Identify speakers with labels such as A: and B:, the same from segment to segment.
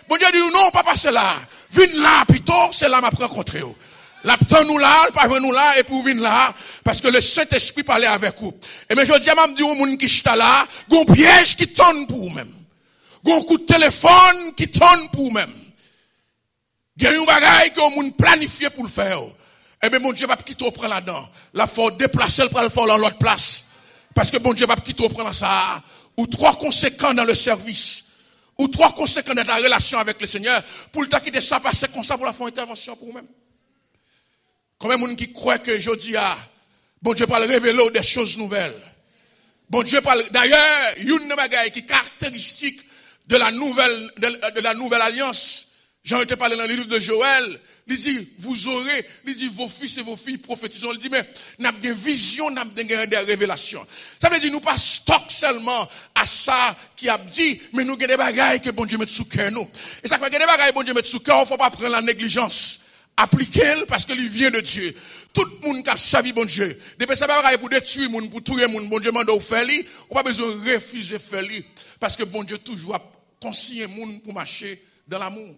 A: Bon Dieu dit non, pas passer là. Viens là plutôt, c'est là m'a rencontré. L'aptan nous là, pas nous là et pour venir là parce que le Saint-Esprit parlait avec vous. Et mais je dis m'a dit au monde qui chita là, gon piège qui tourne pour vous même. Gon coup de téléphone qui tourne pour vous même. Gen yon bagay que moun planifié pour le faire. Et bien mon Dieu va quitter prendre là-dedans. La faut déplacer le faire dans l'autre place. Parce que bon Dieu va quitter prendre ça ou trop conséquent dans le service. Ou trop conséquent dans ta relation avec le Seigneur pour le temps quitter ça passer comme ça pour la faire intervention pour vous-même. Combien de gens qui croient que je dis bon Dieu parle révéler des choses nouvelles. Bon Dieu parle d'ailleurs une bagaille qui caractéristique de la nouvelle alliance. Jean était parlé dans le livre de Joël, il dit vous aurez, il dit vos fils et vos filles prophétiseront. Il dit mais n'a des visions, n'a des révélations. Ça veut dire nous pas stock seulement à ça qui a dit mais nous avons des bagailles que bon Dieu met sous cœur nous. Et ça fait que des bagailles bon Dieu met sous cœur, il faut pas prendre la négligence. Appliquez-le parce que il vient de Dieu. Tout le monde qui a servi bon Dieu. Depuis ça va pour détruire monde, pour tuer monde, bon Dieu mande ou faire li, ou pas besoin de refuser faire li parce que bon Dieu toujours a consigné monde pour marcher dans l'amour.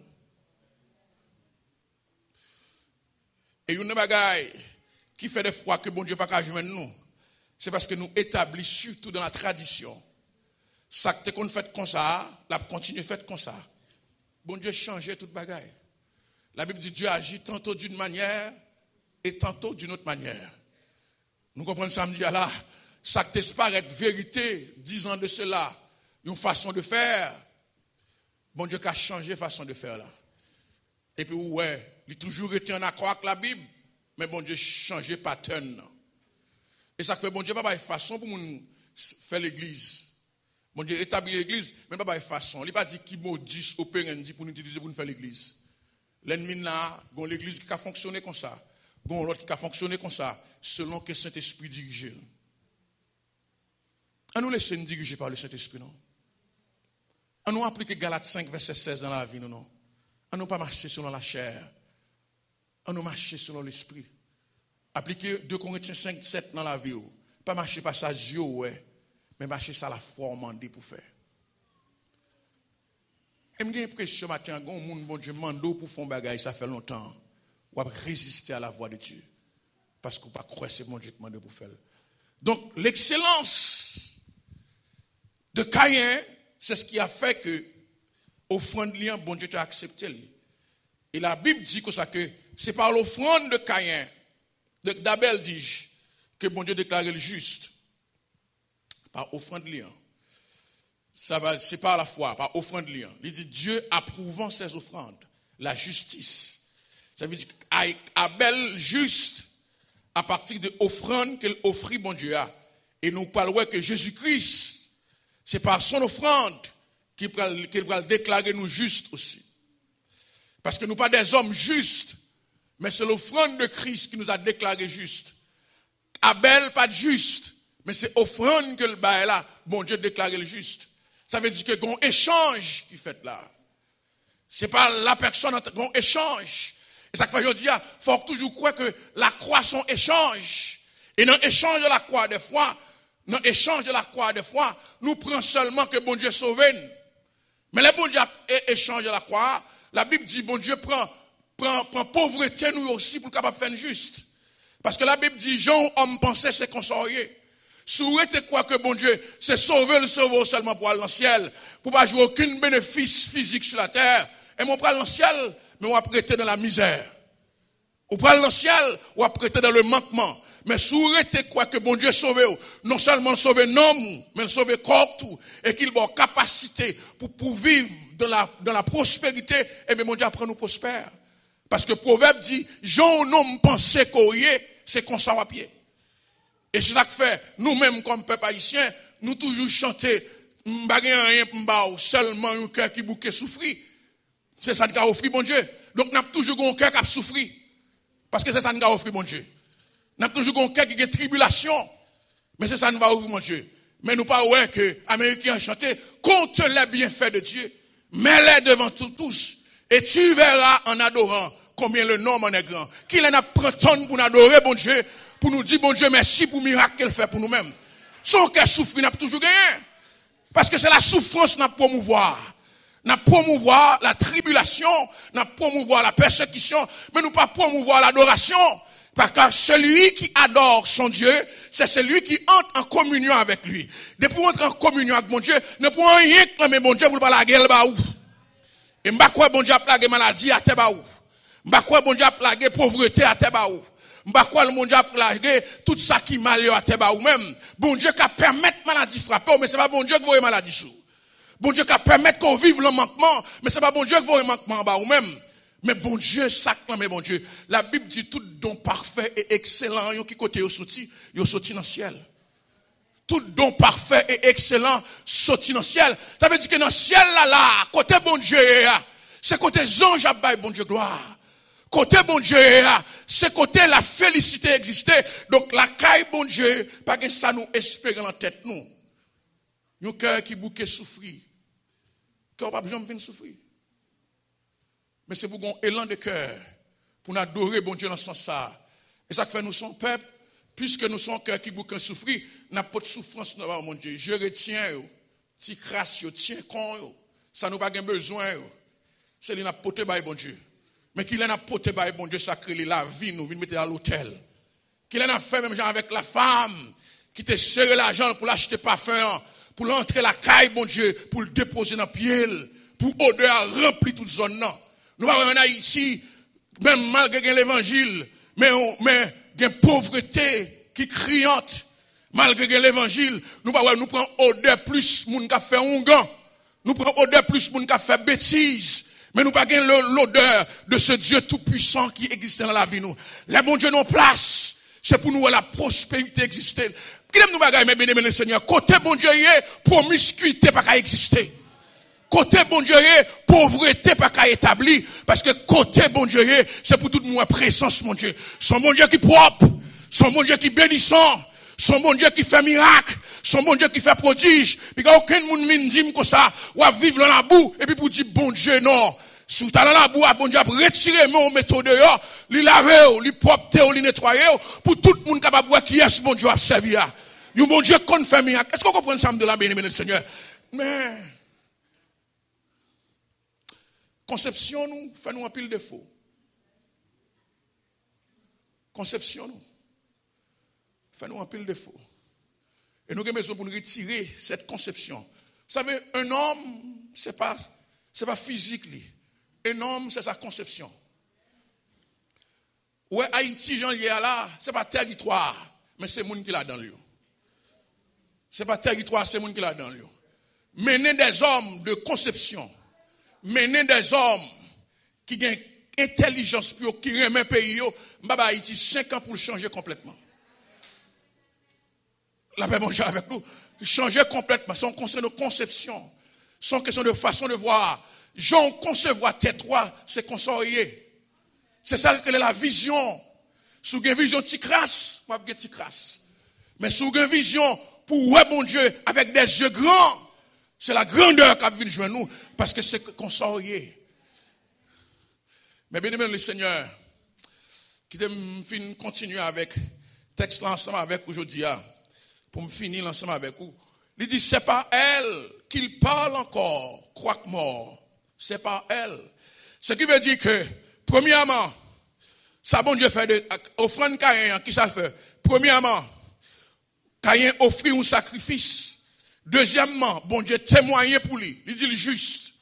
A: Et une bagaille qui fait des fois que bon Dieu pas qu'à joindre nous, c'est parce que nous établissons surtout dans la tradition. Ça que qu'on fait comme ça, la continue fait comme ça. Bon Dieu changeait toute bagaille. La Bible dit Dieu agit tantôt d'une manière et tantôt d'une autre manière. Nous comprenons samedi là, ça que t'espère vérité 10 ans de cela, une façon de faire. Bon Dieu a changé façon de faire là. Et puis ouais, il a toujours été en accord avec la Bible, mais bon Dieu changé pattern. Et ça fait bon Dieu pas de façon pour nous faire l'église. Bon Dieu établit l'église, mais pas de façon. Il pas dit qui maudit opérer dit pour nous utiliser pour nous faire l'église. L'ennemi là, gon l'église qui a fonctionné comme ça, gon l'autre qui a fonctionné comme ça, selon que Saint-Esprit dirige. On nous laisse nous diriger par le Saint-Esprit non. On nous applique Galates 5 verset 16 dans la vie non. On nous pas marcher selon la chair. On nous marcher selon l'esprit. Appliquer 2 Corinthiens 5 7 dans la vie. Pas marcher par sa yeux ouais, mais marcher ça la foi mandé pour faire. Et j'ai l'impression matin gon monde bon Dieu mando pour faire bagaille ça fait longtemps. Ou résister à la voix de Dieu parce qu'on pas croire c'est bon Dieu qui mande pour faire. Donc l'excellence de Caïn, c'est ce qui a fait que offrande liant bon Dieu t'a accepté. Et la Bible dit que ça que c'est par l'offrande de Caïn, d'Abel dis-je, que bon Dieu déclare le juste. Par offrande liant. Ça va, c'est par la foi, par offrande liant. Il dit Dieu approuvant ses offrandes, la justice. Ça veut dire qu'Abel juste à partir de offrande qu'il offrit bon Dieu a. Et nous parlons que Jésus-Christ, c'est par son offrande qu'il va déclarer nous justes aussi. Parce que nous pas des hommes justes, mais c'est l'offrande de Christ qui nous a déclarés justes. Abel pas juste, mais c'est offrande que le bail là, bon Dieu déclaré le juste. Ça veut dire que qu'on échange qui fait là. C'est pas la personne qu'on échange. Et ça fait aujourd'hui, faut toujours croire que la croix son échange. Et dans l'échange de la croix des fois, nous prenons seulement que bon Dieu sauve. Mais le bon Dieu échange la croix, la Bible dit bon Dieu prend pauvreté nous aussi pour capable faire juste. Parce que la Bible dit Jean homme pensait c'est consorier. Souhaitez quoi que bon Dieu c'est sauver le cerveau seulement pour aller dans le ciel, pour pas jouer aucun bénéfice physique sur la terre. Et mon prend dans le ciel, mais on va prêter dans la misère. On prend dans le ciel, on va prêter dans le manquement. Mais souhaitez quoi que bon Dieu sauve, non seulement sauver l'homme, mais sauver corps tout, et qu'il ait capacité pour vivre dans la prospérité, et bien mon Dieu après nous prospère. Parce que le proverbe dit, Jean homme pensait qu'on y est, c'est qu'on s'en va pied. Et c'est ça que fait, nous-mêmes comme peuple haïtien, nous toujours chanter, seulement un cœur qui bouquet souffrir. C'est ça qui a offert bon Dieu. Donc nous avons toujours un cœur qui a souffert. Parce que c'est ça qui a offert bon Dieu. Nous avons toujours un cœur qui a tribulation. Mais c'est ça qui va offrir mon Dieu. Mais nous pas ouais que les Américains chantent contre les bienfaits de Dieu. Mets-les devant tous. Et tu verras en adorant combien le nom en est grand. Qu'il en a pris tonne pour nous adorer bon Dieu. Pour nous dire, bon Dieu, merci pour le miracle qu'elle fait pour nous-mêmes. Son cœur souffre, il n'a toujours gagné. Parce que c'est la souffrance qui nous promouvoir. Nous promouvoir la tribulation, nous promouvoir la persécution, mais nous pas promouvoir l'adoration. Parce que celui qui adore son Dieu, c'est celui qui entre en communion avec lui. Depuis qu'on entre en communion avec mon Dieu, ne pouvons rien clamer mon Dieu pour pas la guerre ba ou. Et m'ba quoi bon Dieu a plagué maladie à te ba ou. M'ba quoi bon Dieu a plagué pauvreté à te ba ou. M'ba quoi le bon Dieu a plagué tout ça qui mal à te ba ou même. Bon Dieu qui permettre maladie frapper, mais c'est pas bon Dieu qui voit maladie sous. Bon Dieu qui permettre qu'on vive le manquement, mais c'est pas bon Dieu qui voit le manquement ba ou même. Mais bon Dieu, sacrement, mais bon Dieu. La Bible dit tout don parfait et excellent, yo qui côté yo sorti dans le ciel. Tout don parfait et excellent sorti dans le ciel. Ça veut dire que dans le ciel là, côté bon Dieu, c'est côté ange à bail bon Dieu gloire. Côté bon Dieu, c'est côté la félicité existait. Donc la caille bon Dieu, pas que ça nous espère en tête nous. Nous cœur qui bouquet souffrir. Cœur pas besoin de souffrir. Mais c'est pour un élan de cœur, pour nous adorer bon Dieu dans ce sens-là. Et ça fait nous sommes peuple, puisque nous sommes cœur qui bouquin souffrir, n'a pas de souffrance dans mon Dieu. Je retiens, ti crasse, tiens con, ça nous pas besoin. C'est lui n'a poté by bon Dieu. Mais qu'il en a poté by bon Dieu sacré la vie, nous venons mettre à l'hôtel. Qu'il en a fait même genre avec la femme, qui te serré l'argent pour l'acheter parfum, pour l'entrer la caille bon Dieu, pour le déposer dans le pied, pour odeur remplir toute zone non. Nous avons en Haïti, même malgré l'évangile, mais il y a une pauvreté qui criante. Malgré l'évangile, nous prenons odeur plus moun qui fait ongan. Nous prenons odeur plus moun qui fait bêtise. Mais nous pas l'odeur de ce Dieu tout-puissant qui existe dans la vie nous. Les bons dieux nous place. C'est pour nous la prospérité exister. Qui nous bagaille, mais bien le Seigneur. Côté bon Dieu, promiscuité pas qu'à exister. Côté bon Dieu, pauvreté pas qu'à établir. Parce que côté bon Dieu, c'est pour tout le monde présence, mon Dieu. Son bon Dieu qui propre. Son bon Dieu qui bénissant. Son bon Dieu qui fait miracle. Son bon Dieu qui fait prodige. Puis quand aucun monde me dit comme ça, ou à vivre dans la boue, et puis pour dire bon Dieu, non. Si vous êtes dans la boue, bon Dieu a retiré mon méthode dehors, li laver, li propre, li nettoyer, pour tout le monde capable de voir qui est ce bon Dieu a servi. Un bon Dieu qu'on fait miracle. Est-ce qu'on comprend ça de la bénédiction du Seigneur? Mais, conception nous fait nous un pile de défaut. Conception nous fait nous un pile de défaut. Et nous avons besoin pour nous retirer cette conception. Vous savez, un homme, c'est pas physique lui. Un homme, c'est sa conception. Ouais, Haïti, Jean y est là, c'est pas territoire, mais c'est monde qui l'a dans lui. C'est pas territoire, c'est monde qui l'a dans lui. Mener des hommes de conception. Mener des hommes qui ont intelligence pour qui remet pays yo, m'ba Haïti 5 ans pour le changer complètement. La paix bon Dieu avec nous, changer complètement, son question de conception, son question de façon de voir. Jean concevoir tais-toi, c'est consorier. C'est ça que la vision. Si vous avez une vision ticrasse, moi j'ai ticrasse. Mais si vous avez une vision pour ouais bon Dieu avec des yeux grands, c'est la grandeur qui vient joindre nous parce que c'est consorier. Mais bien aimé le Seigneur, qui me continuer avec texte ensemble avec aujourd'hui pour me finir ensemble avec vous. Il dit c'est pas elle qu'il parle encore, croque mort. C'est pas elle. Ce qui veut dire que premièrement, ça bon Dieu fait de offrande Caïn, qui ça fait? Premièrement, Caïn offrit un sacrifice. Deuxièmement, bon Dieu témoignait pour lui. Il dit le juste.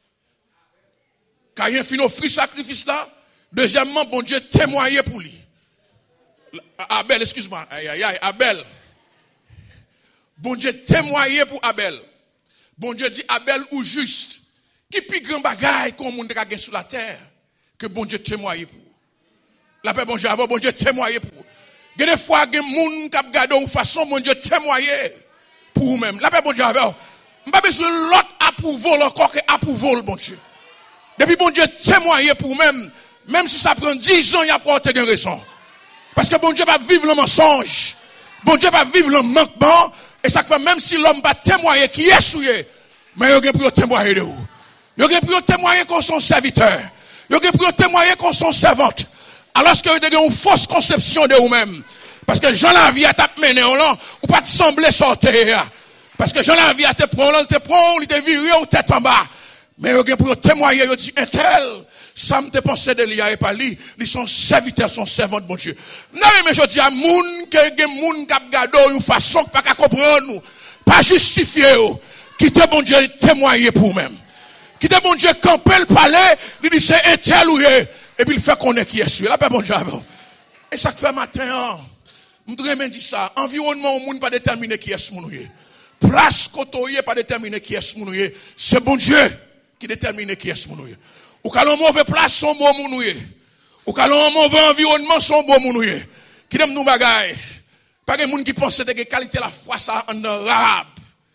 A: Caïn fin offrir sacrifice là. Deuxièmement, bon Dieu témoignait pour lui. Abel, excuse-moi. Abel. Bon Dieu témoignait pour Abel. Bon Dieu dit Abel ou juste. Qui plus grand bagaille qu'on monde a sur la terre que bon Dieu témoigne pour. La paix bon Dieu avant bon Dieu témoigne pour. Il y a des fois que monde qui regarde de façon bon Dieu témoigne pour vous-même. La paix bon Dieu avant. Pas besoin l'autre approuver encore que approuver bon Dieu. Depuis bon Dieu témoigne pour vous-même, même si ça prend 10 ans, il y a pas de raison. Parce que bon Dieu va vivre le mensonge. Bon Dieu va vivre le manquement et ça fait même si l'homme va témoigner qui est souillé, mais il y a pour témoigner de vous. Il y a pour témoigner qu'on sont serviteurs. Il y a pour témoigner qu'on sont servantes. Alors que vous avez une fausse conception de vous-même. Parce que Jean la vie a tapé mené ou pas te sembler sortir. Parce que Jean la vie a te prendre, il te viré ou tête en bas. Mais ils pour témoigner, ils disent, un tel, ça me pensé de l'IA et pas lui, ils sont serviteurs, sont servants de bon Dieu. Non, mais je dis à moun, que moun kap gado, une façon pas qu'à comprendre nous, pas justifier, qui te bon Dieu témoigner pour vous-même. Qui te bon Dieu camper le palais, il dit c'est un tel ou et puis il fait connaître qui est celui. La paix bon Dieu. Et ça fait matin, je voudrais dire ça, environnement au monde pas déterminer qui est ce moun. Place côté pas déterminer qui est ce moun. C'est bon Dieu qui détermine qui est ce moun. Ou quand mauvais place son bon moun. Ou quand mauvais environnement son bon moun. Qui aime nous bagaille. Pas de monde qui pense que qualité la foi ça en arabe.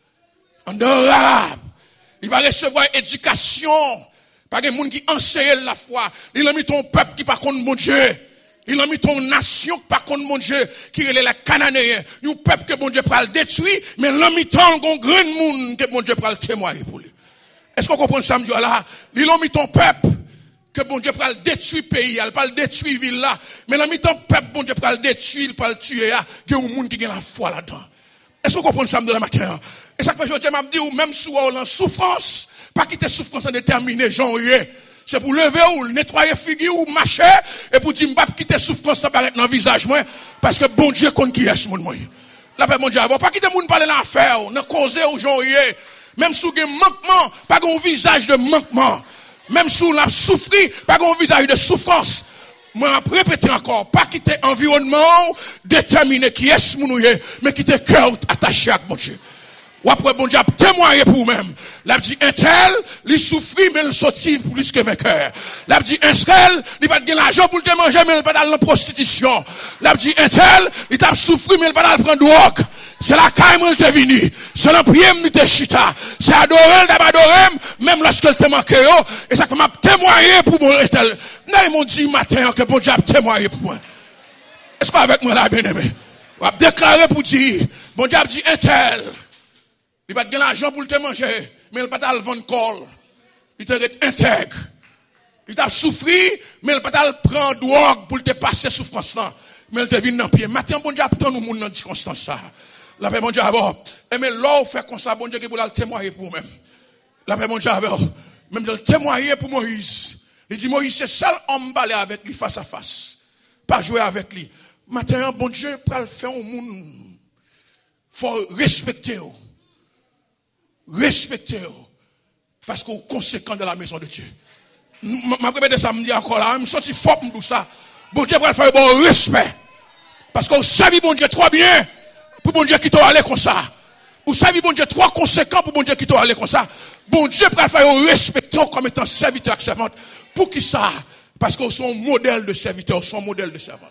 A: En arabe. Il va recevoir éducation. Pas de monde qui enseigne la foi. Il a mis ton peuple qui par contre mon Dieu. Il a mis ton nation qui par contre mon Dieu. Qui est les Cananéens. Un peuple que mon Dieu peut le détruire. Mais il a mis ton grand monde que mon Dieu peut le témoigner pour lui. Est-ce qu'on comprend ça, Dieu là? Il a mis ton peuple. Que bon Dieu peut le détruire pays. Il peut le détruire ville là. Mais il a mis ton peuple. Bon Dieu peut le détruire. Il peut le tuer. Il y a un monde qui a la foi là-dedans. Est-ce qu'on comprend ça de la matin? Et ça fait que je me dis, même si on a souffrance, pas quitter souffrance indéterminée, genre, c'est pour lever ou nettoyer figure ou marcher, et pour dire, pas quitter souffrance, ça paraît dans le visage, moi, parce que bon Dieu compte qui est ce monde, moi. La paix, mon Dieu, pas quitter monde parler l'affaire, n'a causé ou genre, même si on a manquement, pas un visage de manquement, même si on a souffri, pas un visage de souffrance. Moi, répéter encore, pas quitter environnement, déterminer qui est ce monde, mais quitter cœur attaché à mon Dieu. Ou après, bon Dieu, témoigner pour vous-même. L'a dit, un tel, il souffrit, mais il sortit plus que vainqueur. L'a dit, un tel, il va te gagner l'argent pour te manger, mais il va pas dans la prostitution. L'a dit, un tel, il t'a souffri, mais il va pas dans le prendre drogue. C'est la caille, il t'est venu. C'est la prière, il t'est chita. C'est adorer, il t'a adoré, même lorsque il t'a manqué, et ça m'a témoigné pour mon tel. Non, ils m'ont dit matin que bon Dieu a témoigné pour moi. Est-ce qu'avec moi là, bien aimé? On a déclaré pour dire, bon Dieu a dit, un tel. Il va te gagner l'argent pour te manger, mais il va pas te vendre col. Il te reste intègre. Il t'a souffri, mais il va pas te prendre drogue pour te passer souffrance là. Mais il te vient dans pied. Maintenant, bon Dieu, attend nous monde dans circonstance ça. La paix, bon Dieu, avant. Et mais là, on fait comme ça, bon Dieu, qui pour le témoigner pour nous-mêmes. La paix, bon Dieu, avant. Même de le témoigner pour Moïse. Il dit, Moïse, c'est seul homme parler avec lui face à face. Pas jouer avec lui. Maintenant, bon Dieu, pour le faire au monde, faut respecter. Respectez-vous. Parce qu'on est conséquent de la maison de Dieu. Ma répété ça me dit encore là, je me sens fort pour tout ça. Bon Dieu va faire bon respect. Parce qu'on savait bon Dieu trop bien pour bon Dieu qui t'a allé comme ça. Ou savez bon Dieu trop conséquent pour bon Dieu qui t'a allé comme ça. Bon Dieu va faire respecter comme étant serviteur et servante. Pour qui ça? Parce qu'on sont modèle de serviteur, sont modèle de servante.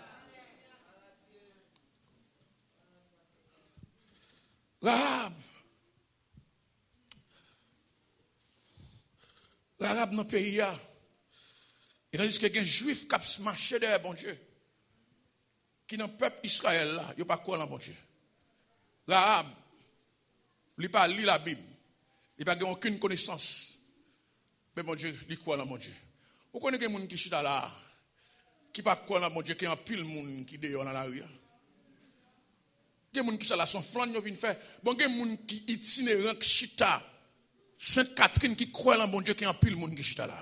A: L'arabe dans le pays, il a dit qu'il y a un juif qui a marché derrière bon Dieu, qui dans le peuple Israël, là, il n'y a pas quoi dans bon Dieu. L'arabe, il n'a pas lu la Bible, il n'a pas aucune connaissance. Mais bon Dieu, il croit dans mon Dieu. Vous connaissez des gens qui sont là, qui ne pas quoi dans mon Dieu, qui ont pile de monde qui dehors dans la rue. Il y a des gens qui sont là, son flanc, ils viennent faire. Bon, il y a des gens qui itinérant, qui chita. Sainte Catherine qui croit en bon Dieu qui en pile le monde qui est là.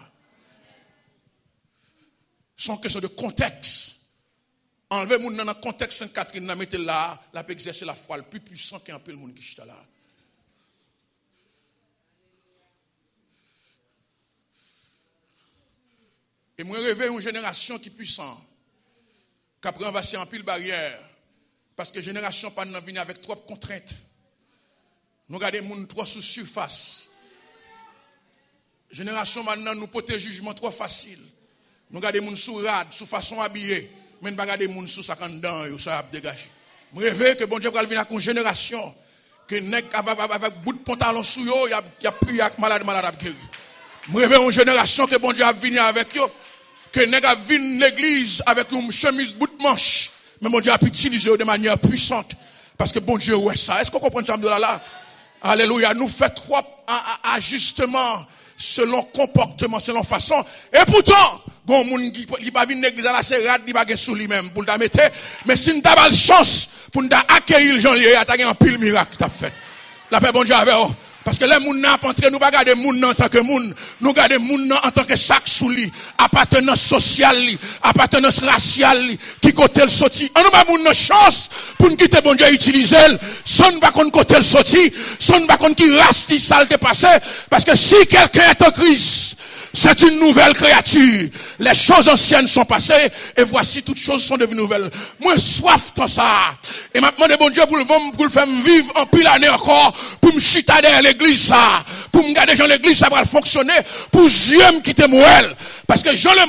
A: C'est une question de contexte. Enlevez le monde dans le contexte Sainte Catherine, mettez là, la peut exercer la foi le plus puissant qui en pile le monde qui est là. Et moi rêve une génération qui est puissante, qui après on va se en pile barrière, parce que génération pas n'a venir avec trop de contraintes. Nous regardons les gens trop sous surface. Génération maintenant nous porter jugement trop facile. Nous regardons les gens sous rade, sous façon habillée, mais nous regardons les gens sous sa candan ou ça a dégagé. Je rêve que bon Dieu va venir avec une génération que nèg avec bout de pantalon sous yo, il y a pris avec malade à guérir. Je rêve une génération que bon Dieu va venir avec yo, que nèg a venir l'église avec une chemise bout de manche, mais bon Dieu a pu utiliser de manière puissante parce que bon Dieu ouais ça. Est-ce qu'on comprend ça de là? Alléluia, nous fait trois ajustements selon comportement, selon façon. Et pourtant, bon moun qui pas venir l'église à la serrade, il pas gen sous lui-même pour le mettre, mais si nous avons la chance pour nous accueillir Jean-Lié, il y a un pile miracle t'a fait. La paix bon Dieu avec Parce que les moun n'a pas entré, nous pas garder moun en tant que moun, nous garder moun en tant que sac sous lui, appartenance sociale, appartenance raciale, qui côté le sorti. On n'a pas moun chance pour nous quitter bon Dieu utiliser, son pas qu'on côté le sorti, son pas qu'on qui rasti saleté passé, parce que si quelqu'un est en Christ, c'est une nouvelle créature. Les choses anciennes sont passées et voici toutes choses sont devenues nouvelles. Moi, soif dans ça. Et maintenant, bon Dieu, pour le faire vivre en pile année encore, pour me chiter derrière l'église ça, pour me garder dans l'église, ça va fonctionner, pour Dieu me quitter moi. Parce que Jean le